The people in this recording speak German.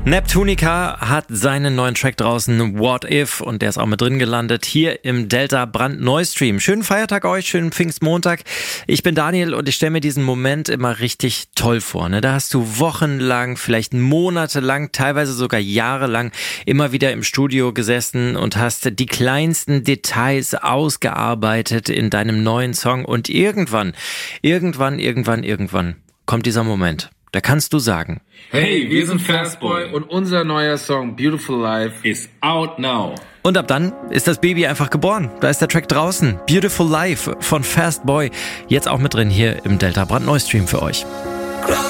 Neptunica hat seinen neuen Track draußen, What If, und der ist auch mit drin gelandet, hier im Delta Brandneu-Stream. Schönen Feiertag euch, schönen Pfingstmontag. Ich bin Daniel und ich stelle mir diesen Moment immer richtig toll vor. Ne? Da hast du wochenlang, vielleicht monatelang, teilweise sogar jahrelang immer wieder im Studio gesessen und hast die kleinsten Details ausgearbeitet in deinem neuen Song und irgendwann kommt dieser Moment. Da kannst du sagen: Hey, wir sind Fastboy und unser neuer Song Beautiful Life ist out now. Und ab dann ist das Baby einfach geboren. Da ist der Track draußen. Beautiful Life von Fastboy. Jetzt auch mit drin hier im Delta Brandneu Stream für euch.